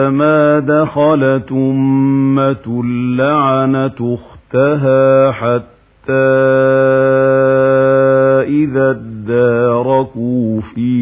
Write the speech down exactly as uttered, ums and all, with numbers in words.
كلما دخلت أمة لعنت أختها حتى إذا اداركوا فيه